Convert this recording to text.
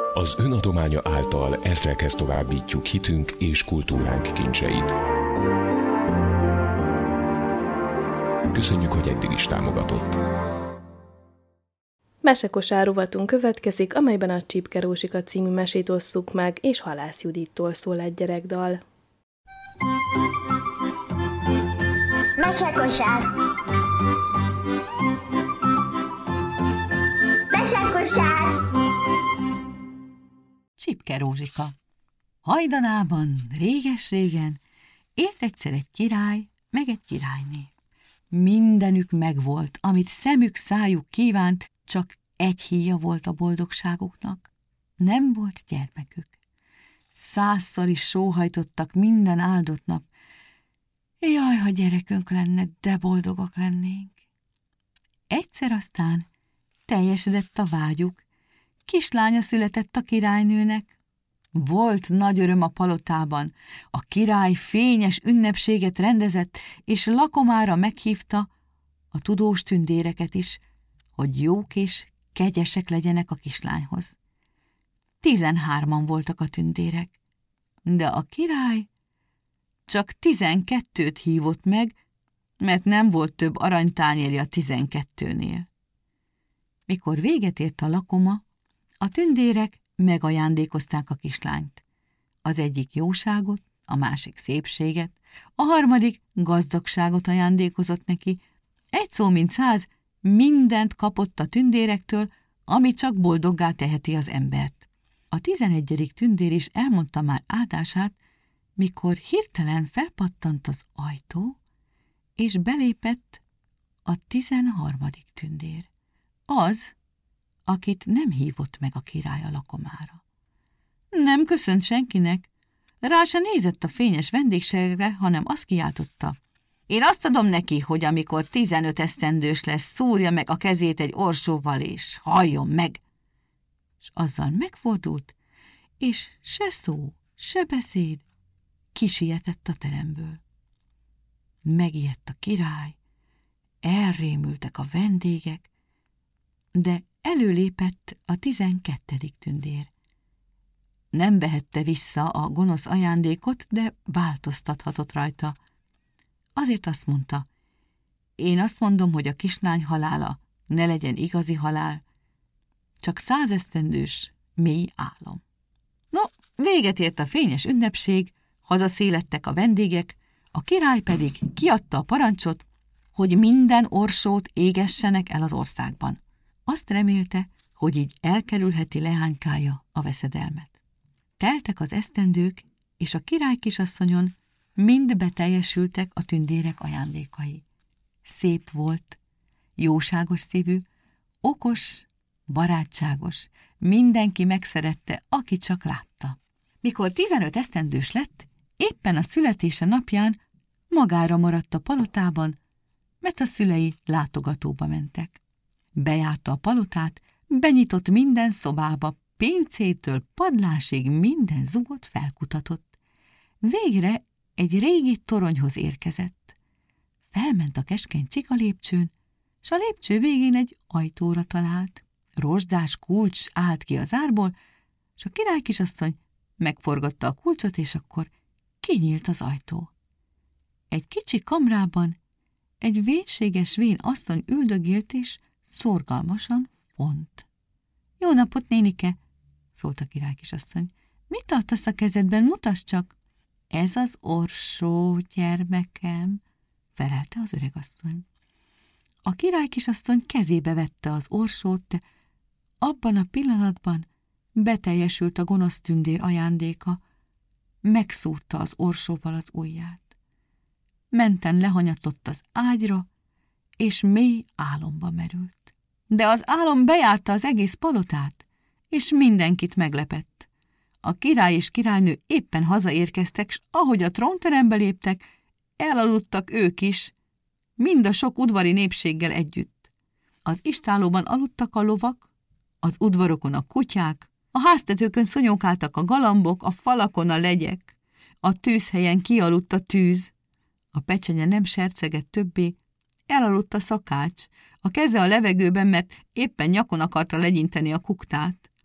Az önadománya által ezrekhez továbbítjuk hitünk és kultúránk kincseit. Köszönjük, hogy eddig is támogatott. Mesekosár rovatunk következik, amelyben a Csipke Rózsika című mesét osszuk meg, és Halász Judittól szól egy gyerekdal. Mesekosár. Mesekosár. Csipke Rózsika. Hajdanában, réges-régen élt egyszer egy király, meg egy királyné. Mindenük megvolt, amit szemük, szájuk kívánt, csak egy híja volt a boldogságuknak. Nem volt gyermekük. 100-szor is sóhajtottak minden áldott nap. Jaj, ha gyerekünk lenne, de boldogak lennénk. Egyszer aztán teljesedett a vágyuk. Kislánya született a királynőnek. Volt nagy öröm a palotában. A király fényes ünnepséget rendezett, és lakomára meghívta a tudós tündéreket is, hogy jók és kegyesek legyenek a kislányhoz. 13-an voltak a tündérek, de a király csak 12-t hívott meg, mert nem volt több aranytányérja 12-nél. Mikor véget ért a lakoma, a tündérek megajándékozták a kislányt. Az egyik jóságot, a másik szépséget, a harmadik gazdagságot ajándékozott neki. Egy szó mint 100, mindent kapott a tündérektől, ami csak boldoggá teheti az embert. A 11. tündér is elmondta már áldását, mikor hirtelen felpattant az ajtó, és belépett a 13. tündér. Az, akit nem hívott meg a király a lakomára. Nem köszönt senkinek, rá se nézett a fényes vendégségre, hanem azt kiáltotta: én azt adom neki, hogy amikor 15 esztendős lesz, szúrja meg a kezét egy orsóval, és halljon meg. És azzal megfordult, és se szó, se beszéd, kisietett a teremből. Megijedt a király, elrémültek a vendégek, de előlépett a 12. tündér. Nem vehette vissza a gonosz ajándékot, de változtathatott rajta. Azért azt mondta: én azt mondom, hogy a kislány halála ne legyen igazi halál, csak 100 esztendős mély álom. No, véget ért a fényes ünnepség, hazaszélettek a vendégek, a király pedig kiadta a parancsot, hogy minden orsót égessenek el az országban. Azt remélte, hogy így elkerülheti leánykája a veszedelmet. Teltek az esztendők, és a király kisasszonyon mind beteljesültek a tündérek ajándékai. Szép volt, jóságos szívű, okos, barátságos, mindenki megszerette, aki csak látta. Mikor 15 esztendős lett, éppen a születése napján magára maradt a palotában, mert a szülei látogatóba mentek. Bejárta a palotát, benyitott minden szobába, pincétől padlásig minden zugot felkutatott. Végre egy régi toronyhoz érkezett. Felment a keskeny csika lépcsőn, s a lépcső végén egy ajtóra talált. Rozsdás kulcs állt ki az árból, s a király kisasszony megforgatta a kulcsot, és akkor kinyílt az ajtó. Egy kicsi kamrában egy vénséges vén asszony üldögélt, és szorgalmasan font. Jó napot, nénike! Szólt a király kisasszony. Mit tartasz a kezedben? Mutasd csak! Ez az orsó, gyermekem, felelte az öregasszony. A király kisasszony kezébe vette az orsót, de abban a pillanatban beteljesült a gonosz tündér ajándéka, megszúrta az orsóval az ujját. Menten lehanyatlott az ágyra, és mély álomba merült. De az álom bejárta az egész palotát, és mindenkit meglepett. A király és királynő éppen hazaérkeztek, s ahogy a trónterembe léptek, elaludtak ők is, mind a sok udvari népséggel együtt. Az istállóban aludtak a lovak, az udvarokon a kutyák, a háztetőkön szonyókáltak a galambok, a falakon a legyek, a tűzhelyen kialudt a tűz, a pecsenye nem sercegett többé, elaludt a szakács, a keze a levegőben, mert éppen nyakon akarta legyinteni a kuktát.